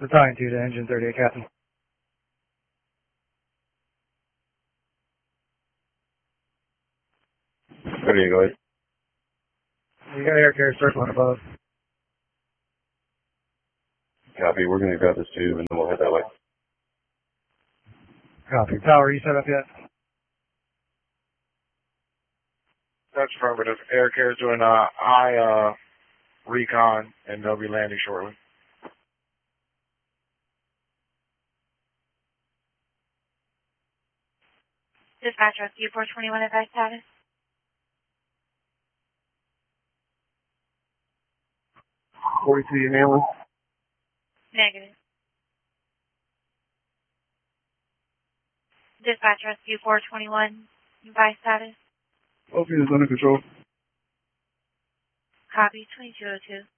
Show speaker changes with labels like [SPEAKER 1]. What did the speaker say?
[SPEAKER 1] Battalion 2 to Engine 38, Captain.
[SPEAKER 2] There you go.
[SPEAKER 1] We got air carrier circling above.
[SPEAKER 2] Copy. We're going to grab this tube and then we'll head that way.
[SPEAKER 1] Copy. Tower, you set up yet?
[SPEAKER 3] That's affirmative. Air carrier doing recon, and they'll be landing shortly.
[SPEAKER 4] Dispatch rescue 421 advice status.
[SPEAKER 2] You handling?
[SPEAKER 4] Negative. Dispatch rescue 421 advice status.
[SPEAKER 2] Open is under control.
[SPEAKER 4] Copy 2202.